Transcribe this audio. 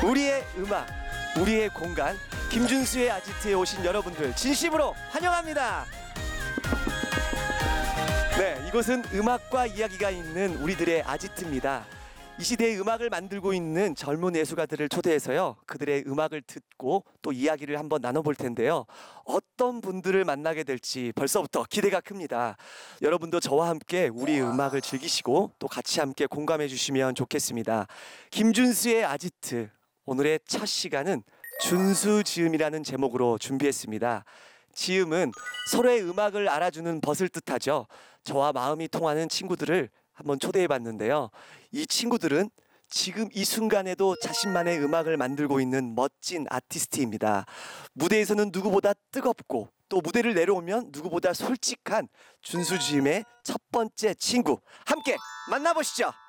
우리의 음악, 우리의 공간, 김준수의 아지트에 오신 여러분들 진심으로 환영합니다. 네, 이곳은 음악과 이야기가 있는 우리들의 아지트입니다. 이 시대의 음악을 만들고 있는 젊은 예술가들을 초대해서요, 그들의 음악을 듣고 또 이야기를 한번 나눠볼 텐데요. 어떤 분들을 만나게 될지 벌써부터 기대가 큽니다. 여러분도 저와 함께 우리 음악을 즐기시고 또 같이 함께 공감해 주시면 좋겠습니다. 김준수의 아지트, 오늘의 첫 시간은 준수지음이라는 제목으로 준비했습니다. 지음은 서로의 음악을 알아주는 벗을 뜻하죠. 저와 마음이 통하는 친구들을 한번 초대해 봤는데요. 이 친구들은 지금 이 순간에도 자신만의 음악을 만들고 있는 멋진 아티스트입니다. 무대에서는 누구보다 뜨겁고 또 무대를 내려오면 누구보다 솔직한 준수지음의 첫 번째 친구, 함께 만나보시죠.